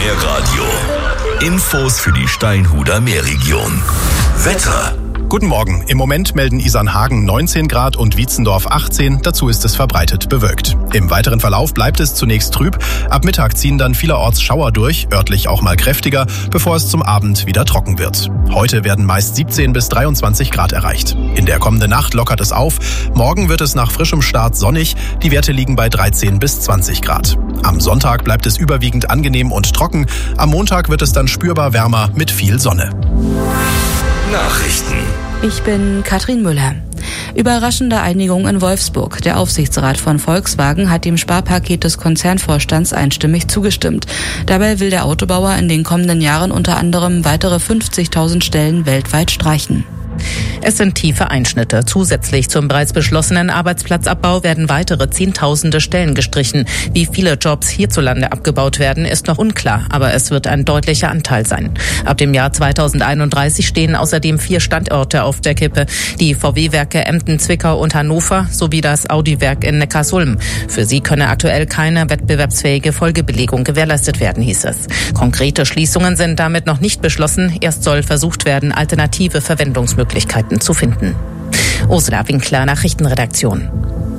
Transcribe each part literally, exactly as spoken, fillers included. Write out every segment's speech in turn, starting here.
Nährradio. Infos für die Steinhuder Meerregion. Wetter. Guten Morgen. Im Moment melden Isernhagen neunzehn Grad und Wietzendorf achtzehn. Dazu ist es verbreitet bewölkt. Im weiteren Verlauf bleibt es zunächst trüb. Ab Mittag ziehen dann vielerorts Schauer durch, örtlich auch mal kräftiger, bevor es zum Abend wieder trocken wird. Heute werden meist siebzehn bis dreiundzwanzig Grad erreicht. In der kommenden Nacht lockert es auf. Morgen wird es nach frischem Start sonnig. Die Werte liegen bei dreizehn bis zwanzig Grad. Am Sonntag bleibt es überwiegend angenehm und trocken. Am Montag wird es dann spürbar wärmer mit viel Sonne. Nachrichten. Ich bin Katrin Müller. Überraschende Einigung in Wolfsburg. Der Aufsichtsrat von Volkswagen hat dem Sparpaket des Konzernvorstands einstimmig zugestimmt. Dabei will der Autobauer in den kommenden Jahren unter anderem weitere fünfzigtausend Stellen weltweit streichen. Es sind tiefe Einschnitte. Zusätzlich zum bereits beschlossenen Arbeitsplatzabbau werden weitere Zehntausende Stellen gestrichen. Wie viele Jobs hierzulande abgebaut werden, ist noch unklar, aber es wird ein deutlicher Anteil sein. Ab dem Jahr zweitausendeinunddreißig stehen außerdem vier Standorte auf der Kippe. Die V W-Werke Emden, Zwickau und Hannover sowie das Audi-Werk in Neckarsulm. Für sie könne aktuell keine wettbewerbsfähige Folgebelegung gewährleistet werden, hieß es. Konkrete Schließungen sind damit noch nicht beschlossen. Erst soll versucht werden, alternative Verwendungsmöglichkeiten zu finden. Ursula Winkler, Nachrichtenredaktion.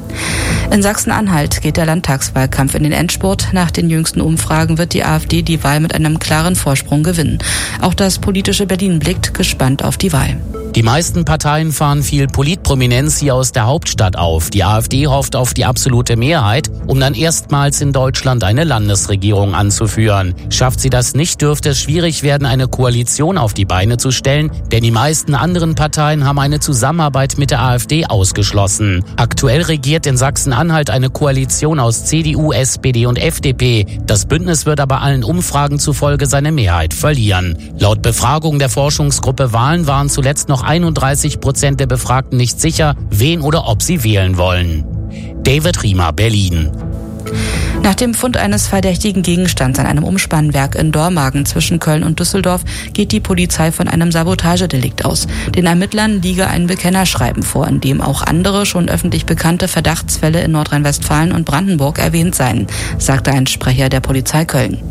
In Sachsen-Anhalt geht der Landtagswahlkampf in den Endspurt. Nach den jüngsten Umfragen wird die AfD die Wahl mit einem klaren Vorsprung gewinnen. Auch das politische Berlin blickt gespannt auf die Wahl. Die meisten Parteien fahren viel Politprominenz hier aus der Hauptstadt auf. Die AfD hofft auf die absolute Mehrheit, um dann erstmals in Deutschland eine Landesregierung anzuführen. Schafft sie das nicht, dürfte es schwierig werden, eine Koalition auf die Beine zu stellen, denn die meisten anderen Parteien haben eine Zusammenarbeit mit der AfD ausgeschlossen. Aktuell regiert in Sachsen-Anhalt eine Koalition aus C D U, S P D und F D P. Das Bündnis wird aber allen Umfragen zufolge seine Mehrheit verlieren. Laut Befragung der Forschungsgruppe Wahlen waren zuletzt noch einunddreißig Prozent der Befragten nicht sicher, wen oder ob sie wählen wollen. David Riemer, Berlin. Nach dem Fund eines verdächtigen Gegenstands an einem Umspannwerk in Dormagen zwischen Köln und Düsseldorf geht die Polizei von einem Sabotagedelikt aus. Den Ermittlern liege ein Bekennerschreiben vor, in dem auch andere schon öffentlich bekannte Verdachtsfälle in Nordrhein-Westfalen und Brandenburg erwähnt seien, sagte ein Sprecher der Polizei Köln.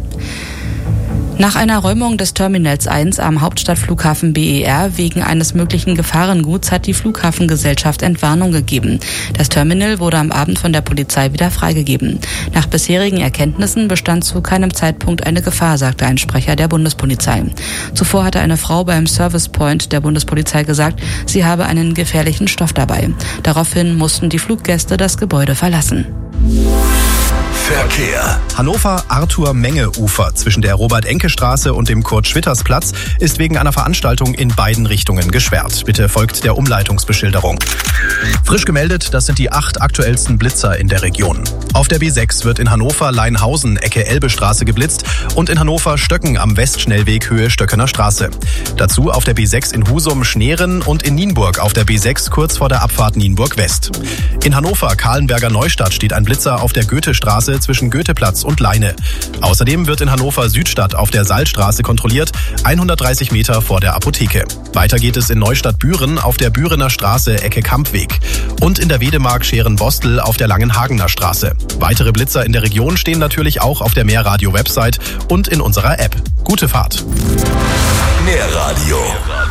Nach einer Räumung des Terminals eins am Hauptstadtflughafen B E R wegen eines möglichen Gefahrenguts hat die Flughafengesellschaft Entwarnung gegeben. Das Terminal wurde am Abend von der Polizei wieder freigegeben. Nach bisherigen Erkenntnissen bestand zu keinem Zeitpunkt eine Gefahr, sagte ein Sprecher der Bundespolizei. Zuvor hatte eine Frau beim Service Point der Bundespolizei gesagt, sie habe einen gefährlichen Stoff dabei. Daraufhin mussten die Fluggäste das Gebäude verlassen. Verkehr. Hannover-Arthur-Menge-Ufer zwischen der Robert-Enke-Straße und dem Kurt-Schwitters-Platz ist wegen einer Veranstaltung in beiden Richtungen gesperrt. Bitte folgt der Umleitungsbeschilderung. Frisch gemeldet, das sind die acht aktuellsten Blitzer in der Region. Auf der B sechs wird in Hannover Leinhausen Ecke Elbestraße geblitzt und in Hannover Stöcken am Westschnellweg Höhe Stöckener Straße. Dazu auf der B sechs in Husum Schneeren und in Nienburg auf der B sechs kurz vor der Abfahrt Nienburg West. In Hannover Kahlenberger Neustadt steht ein Blitzer auf der Goethestraße zwischen Goetheplatz und Leine. Außerdem wird in Hannover Südstadt auf der Salzstraße kontrolliert, hundertdreißig Meter vor der Apotheke. Weiter geht es in Neustadt-Büren auf der Bürener Straße Ecke Kampweg und in der Wedemark Scheren-Bostel auf der Langenhagener Straße. Weitere Blitzer in der Region stehen natürlich auch auf der Nährradio-Website und in unserer App. Gute Fahrt! Nährradio.